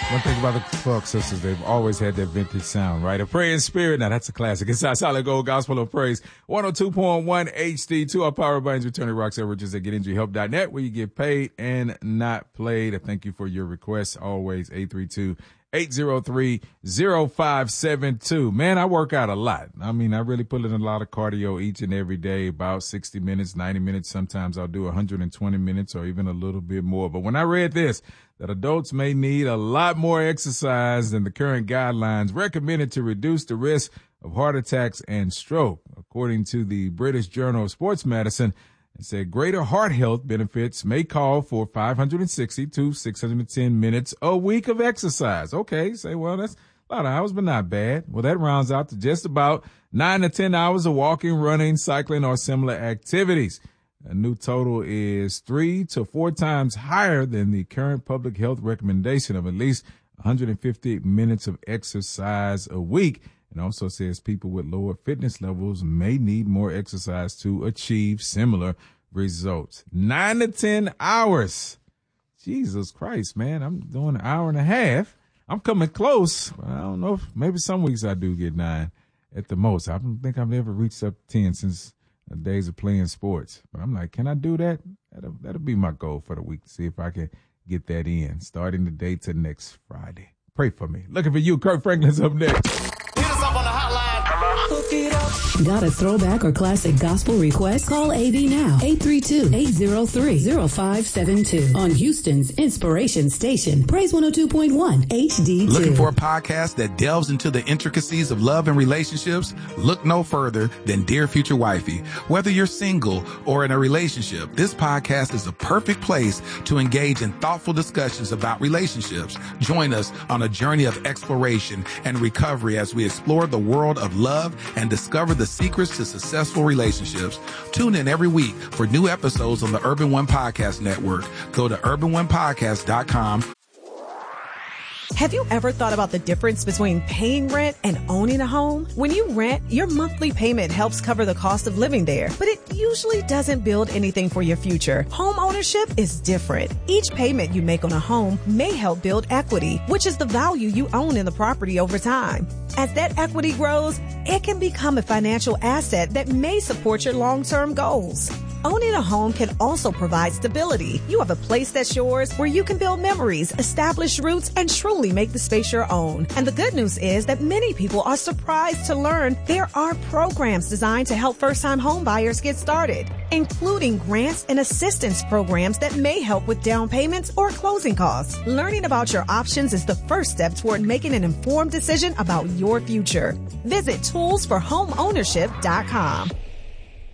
One thing about the Clark sisters, they've always had that vintage sound, right? A Praying Spirit. Now, that's a classic. It's our Solid Gold Gospel of Praise. 102.1 HD2. Our power buttons returning Roxanne Richards at GetInjuryHelp.net, where you get paid and not played. I thank you for your requests. Always 832-803-0572. Man, I work out a lot. I mean, I really put in a lot of cardio each and every day, about 60 minutes, 90 minutes. Sometimes I'll do 120 minutes or even a little bit more. But when I read this, that adults may need a lot more exercise than the current guidelines recommended to reduce the risk of heart attacks and stroke. According to the British Journal of Sports Medicine, it said greater heart health benefits may call for 560 to 610 minutes a week of exercise. Okay, say, well, that's a lot of hours, but not bad. Well, that rounds out to just about 9 to 10 hours of walking, running, cycling, or similar activities. A new total is 3 to 4 times higher than the current public health recommendation of at least 150 minutes of exercise a week. It also says people with lower fitness levels may need more exercise to achieve similar results. 9 to 10 hours. Jesus Christ, man. I'm doing an hour and a half. I'm coming close. I don't know. Maybe some weeks I do get 9 at the most. I don't think I've ever reached up to 10 since the days of playing sports. But I'm like, can I do that? That'll be my goal for the week, to see if I can get that in, starting the day to next Friday. Pray for me. Looking for you. Kirk Franklin's up next. Hit us up on the hotline. Hook it up. Got a throwback or classic gospel request? Call AD now. 832-803-0572 on Houston's Inspiration Station. Praise 102.1 HD2. Looking for a podcast that delves into the intricacies of love and relationships? Look no further than Dear Future Wifey. Whether you're single or in a relationship, this podcast is a perfect place to engage in thoughtful discussions about relationships. Join us on a journey of exploration and recovery as we explore the world of love and discover the secrets to successful relationships. Tune in every week for new episodes on the Urban One Podcast Network. Go to urbanonepodcast.com. Have you ever thought about the difference between paying rent and owning a home? When you rent, your monthly payment helps cover the cost of living there, but it usually doesn't build anything for your future. Home ownership is different. Each payment you make on a home may help build equity, which is the value you own in the property over time. As that equity grows, it can become a financial asset that may support your long-term goals. Owning a home can also provide stability. You have a place that's yours where you can build memories, establish roots, and truly make the space your own. And the good news is that many people are surprised to learn there are programs designed to help first-time home buyers get started, including grants and assistance programs that may help with down payments or closing costs. Learning about your options is the first step toward making an informed decision about your future. Visit toolsforhomeownership.com.